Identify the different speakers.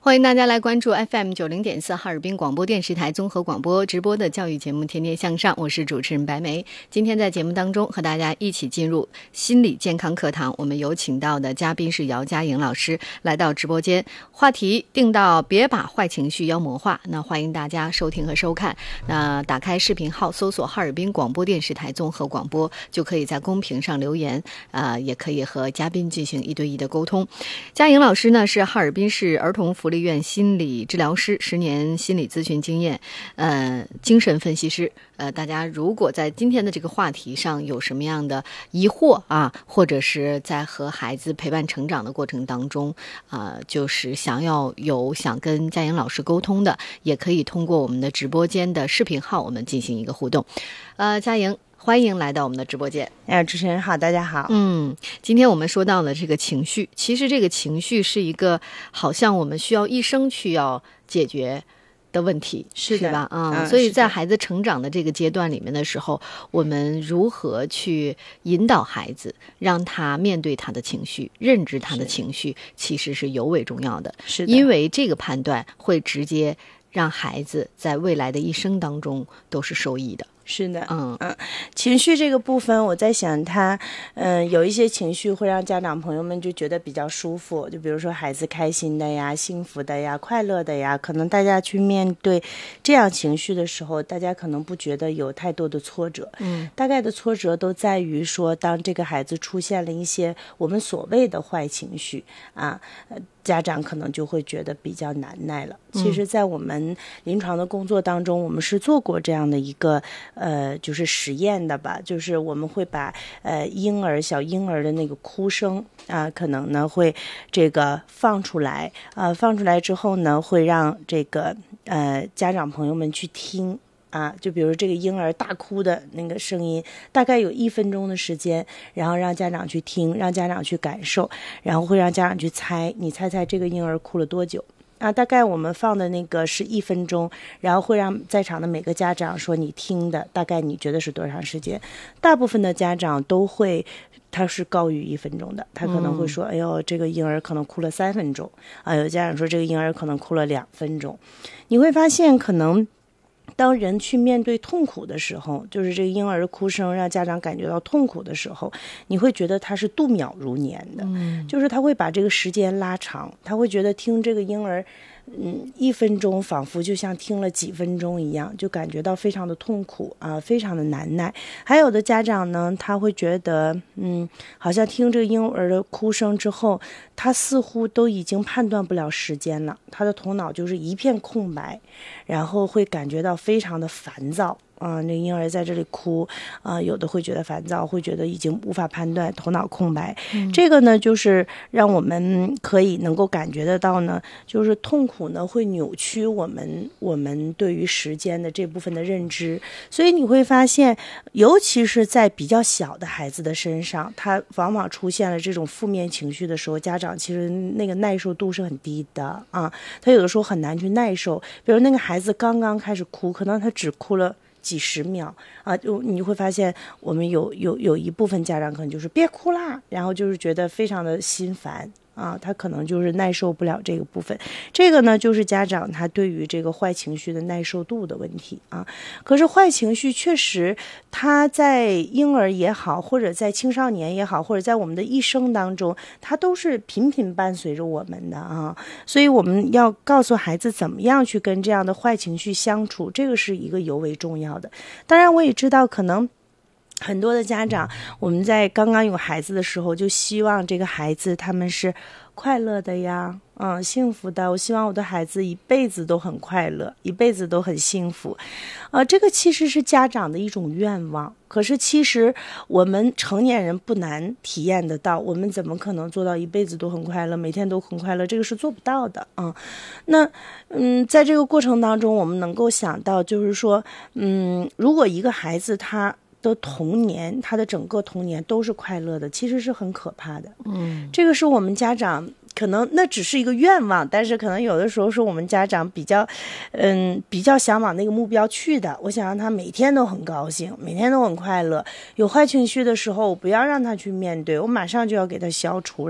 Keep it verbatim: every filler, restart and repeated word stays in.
Speaker 1: 欢迎大家来关注 F M 九零点四哈尔滨广播电视台综合广播直播的教育节目《天天向上》，我是主持人白梅。今天在节目当中和大家一起进入心理健康课堂，我们有请到的嘉宾是姚佳颖老师来到直播间，话题定到别把坏情绪妖魔化。那欢迎大家收听和收看。那打开视频号搜索哈尔滨广播电视台综合广播，就可以在公屏上留言，呃，也可以和嘉宾进行一对一的沟通。佳颖老师呢是哈尔滨市儿童福利院心理治疗师，十年心理咨询经验，呃，精神分析师。呃，大家如果在今天的这个话题上有什么样的疑惑啊，或者是在和孩子陪伴成长的过程当中，呃，就是想要有想跟佳颖老师沟通的，也可以通过我们的直播间的视频号，我们进行一个互动。呃，佳颖，欢迎来到我们的直播间。
Speaker 2: 哎，主持人好，大家好。
Speaker 1: 嗯，今天我们说到了这个情绪，其实这个情绪是一个好像我们需要一生去要解决的问题，
Speaker 2: 是的，
Speaker 1: 是吧？嗯，
Speaker 2: 嗯
Speaker 1: 所以在孩子成长的这个阶段里面的时候，我们如何去引导孩子，让他面对他的情绪，认知他的情绪，其实是尤为重要的。
Speaker 2: 是的，
Speaker 1: 因为这个判断会直接让孩子在未来的一生当中都是受益的。
Speaker 2: 是的，
Speaker 1: 嗯
Speaker 2: 嗯，情绪这个部分，我在想他，嗯，有一些情绪会让家长朋友们就觉得比较舒服，就比如说孩子开心的呀、幸福的呀、快乐的呀，可能大家去面对这样情绪的时候，大家可能不觉得有太多的挫折，
Speaker 1: 嗯，
Speaker 2: 大概的挫折都在于说，当这个孩子出现了一些我们所谓的坏情绪啊，呃家长可能就会觉得比较难耐了。其实在我们临床的工作当中，我们是做过这样的一个呃就是实验的吧，就是我们会把呃婴儿小婴儿的那个哭声啊、呃、可能呢会这个放出来啊、呃、放出来之后呢，会让这个呃家长朋友们去听啊，就比如这个婴儿大哭的那个声音，大概有一分钟的时间，然后让家长去听，让家长去感受，然后会让家长去猜，你猜猜这个婴儿哭了多久啊？大概我们放的那个是一分钟，然后会让在场的每个家长说你听的大概你觉得是多长时间？大部分的家长都会。他是高于一分钟的，他可能会说、嗯、哎呦这个婴儿可能哭了三分钟啊，有家长说这个婴儿可能哭了两分钟。你会发现可能当人去面对痛苦的时候，就是这个婴儿的哭声让家长感觉到痛苦的时候，你会觉得他是度秒如年的、嗯、就是他会把这个时间拉长，他会觉得听这个婴儿嗯，一分钟仿佛就像听了几分钟一样，就感觉到非常的痛苦啊，非常的难耐。还有的家长呢，他会觉得嗯，好像听这个婴儿的哭声之后，他似乎都已经判断不了时间了，他的头脑就是一片空白，然后会感觉到非常的烦躁啊、呃，那婴儿在这里哭啊、呃，有的会觉得烦躁，会觉得已经无法判断，头脑空白、嗯、这个呢就是让我们可以能够感觉得到呢，就是痛苦呢会扭曲我们我们对于时间的这部分的认知。所以你会发现尤其是在比较小的孩子的身上，他往往出现了这种负面情绪的时候，家长其实那个耐受度是很低的啊，他有的时候很难去耐受。比如那个孩子刚刚开始哭，可能他只哭了几十秒啊，就你会发现我们有有有一部分家长可能就是别哭啦，然后就是觉得非常的心烦啊，他可能就是耐受不了这个部分。这个呢就是家长他对于这个坏情绪的耐受度的问题啊。可是坏情绪确实他在婴儿也好，或者在青少年也好，或者在我们的一生当中，他都是频频伴随着我们的啊。所以我们要告诉孩子怎么样去跟这样的坏情绪相处，这个是一个尤为重要的。当然我也知道可能很多的家长，我们在刚刚有孩子的时候就希望这个孩子他们是快乐的呀，嗯，幸福的，我希望我的孩子一辈子都很快乐，一辈子都很幸福，呃，这个其实是家长的一种愿望。可是其实我们成年人不难体验得到，我们怎么可能做到一辈子都很快乐，每天都很快乐？这个是做不到的啊、嗯。那嗯，在这个过程当中，我们能够想到，就是说，嗯，如果一个孩子他的童年，他的整个童年都是快乐的，其实是很可怕的。嗯，这个是我们家长可能那只是一个愿望，但是可能有的时候是我们家长比较嗯比较想往那个目标去的。我想让他每天都很高兴，每天都很快乐，有坏情绪的时候我不要让他去面对，我马上就要给他消除，